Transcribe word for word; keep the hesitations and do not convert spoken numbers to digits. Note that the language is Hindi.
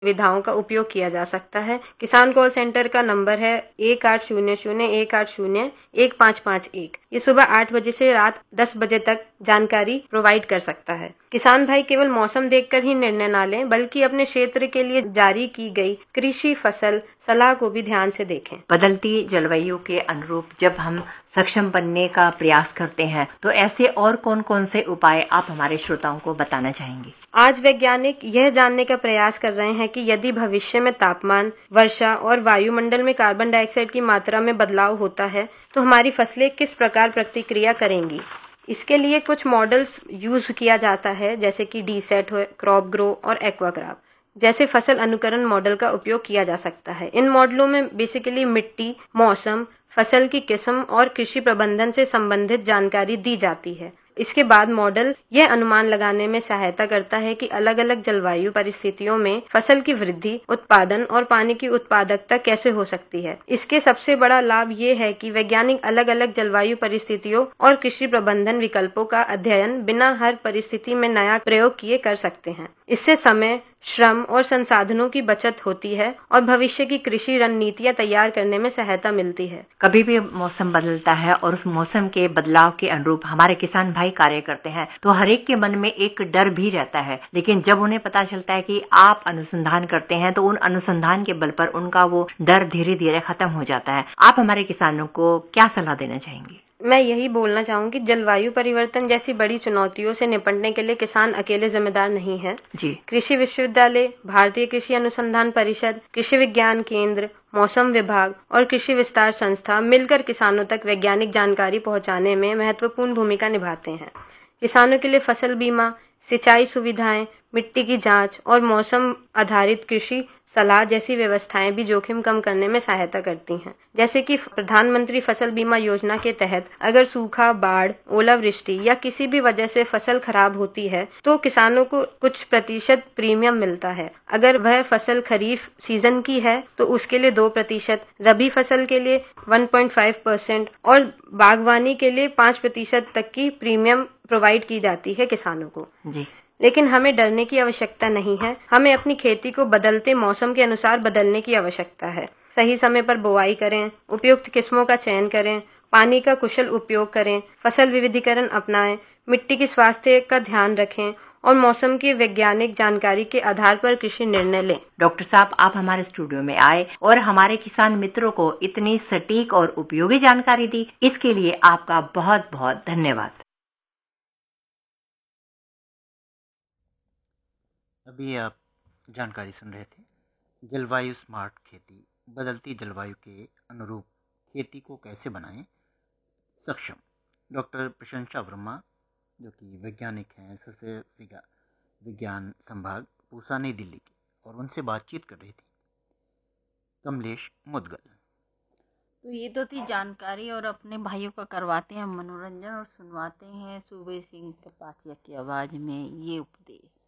विधाओं का उपयोग किया जा सकता है। किसान कॉल सेंटर का नंबर है एक आठ शून्य शून्य एक आठ शून्य एक पाँच पाँच एक। ये सुबह आठ बजे से रात दस बजे तक जानकारी प्रोवाइड कर सकता है। किसान भाई केवल मौसम देखकर ही निर्णय ना लें, बल्कि अपने क्षेत्र के लिए जारी की गई कृषि फसल सलाह को भी ध्यान से देखें। बदलती जलवायु के अनुरूप जब हम सक्षम बनने का प्रयास करते हैं तो ऐसे और कौन कौन से उपाय आप हमारे श्रोताओं को बताना चाहेंगे? आज वैज्ञानिक यह जानने का प्रयास कर रहे हैं कि यदि भविष्य में तापमान, वर्षा और वायुमंडल में कार्बन डाइऑक्साइड की मात्रा में बदलाव होता है तो हमारी फसलें किस प्रकार प्रतिक्रिया करेंगी। इसके लिए कुछ मॉडल्स यूज किया जाता है, जैसे कि डी सेट हो, क्रॉप ग्रो और एक्वाग्राफ जैसे फसल अनुकरण मॉडल का उपयोग किया जा सकता है। इन मॉडलों में बेसिकली मिट्टी, मौसम, फसल की किस्म और कृषि प्रबंधन से संबंधित जानकारी दी जाती है। इसके बाद मॉडल यह अनुमान लगाने में सहायता करता है कि अलग अलग जलवायु परिस्थितियों में फसल की वृद्धि, उत्पादन और पानी की उत्पादकता कैसे हो सकती है। इसके सबसे बड़ा लाभ ये है कि वैज्ञानिक अलग अलग जलवायु परिस्थितियों और कृषि प्रबंधन विकल्पों का अध्ययन बिना हर परिस्थिति में नया प्रयोग किए कर सकते हैं। इससे समय, श्रम और संसाधनों की बचत होती है और भविष्य की कृषि रणनीतियां तैयार करने में सहायता मिलती है। कभी भी मौसम बदलता है और उस मौसम के बदलाव के अनुरूप हमारे किसान भाई कार्य करते हैं तो हर एक के मन में एक डर भी रहता है, लेकिन जब उन्हें पता चलता है कि आप अनुसंधान करते हैं तो उन अनुसंधान के बल पर उनका वो डर धीरे धीरे खत्म हो जाता है। आप हमारे किसानों को क्या सलाह देना चाहेंगे? मैं यही बोलना चाहूंगी, जलवायु परिवर्तन जैसी बड़ी चुनौतियों से निपटने के लिए किसान अकेले जिम्मेदार नहीं है। जी। कृषि विश्वविद्यालय, भारतीय कृषि अनुसंधान परिषद, कृषि विज्ञान केंद्र, मौसम विभाग और कृषि विस्तार संस्था मिलकर किसानों तक वैज्ञानिक जानकारी पहुंचाने में महत्वपूर्ण भूमिका निभाते हैं। किसानों के लिए फसल बीमा, सिंचाई सुविधाएं, मिट्टी की जांच और मौसम आधारित कृषि सलाह जैसी व्यवस्थाएं भी जोखिम कम करने में सहायता करती हैं। जैसे कि प्रधानमंत्री फसल बीमा योजना के तहत अगर सूखा, बाढ़, ओलावृष्टि या किसी भी वजह से फसल खराब होती है तो किसानों को कुछ प्रतिशत प्रीमियम मिलता है। अगर वह फसल खरीफ सीजन की है तो उसके लिए दो प्रतिशत, रबी फसल के लिए वन पॉइंट फाइव परसेंट और बागवानी के लिए पाँच प्रतिशत तक की प्रीमियम प्रोवाइड की जाती है किसानों को। जी। लेकिन हमें डरने की आवश्यकता नहीं है। हमें अपनी खेती को बदलते मौसम के अनुसार बदलने की आवश्यकता है। सही समय पर बुआई करें, उपयुक्त किस्मों का चयन करें, पानी का कुशल उपयोग करें, फसल विविधीकरण अपनाएं, मिट्टी की स्वास्थ्य का ध्यान रखें और मौसम की वैज्ञानिक जानकारी के आधार पर कृषि निर्णय लें। डॉक्टर साहब, आप हमारे स्टूडियो में आए और हमारे किसान मित्रों को इतनी सटीक और उपयोगी जानकारी दी, इसके लिए आपका बहुत बहुत धन्यवाद। अभी आप जानकारी सुन रहे थे जलवायु स्मार्ट खेती, बदलती जलवायु के अनुरूप खेती को कैसे बनाएं सक्षम। डॉक्टर प्रशंसा वर्मा, जो कि वैज्ञानिक हैं सस्य विज्ञा- विज्ञान संभाग, पूसा, नई दिल्ली की, और उनसे बातचीत कर रही थी कमलेश मुदगल। तो ये तो थी जानकारी, और अपने भाइयों का करवाते हैं मनोरंजन और सुनवाते हैं सूबे सिंह कपासिया की आवाज़ में ये उपदेश।